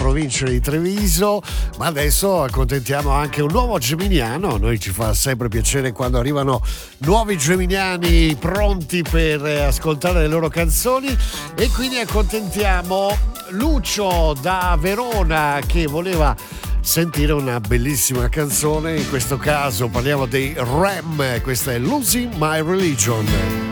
provincia di Treviso, ma adesso accontentiamo anche un nuovo geminiano. A noi ci fa sempre piacere quando arrivano nuovi geminiani pronti per ascoltare le loro canzoni, e quindi accontentiamo Lucio da Verona che voleva sentire una bellissima canzone. In questo caso parliamo dei Ram, questa è Losing My Religion.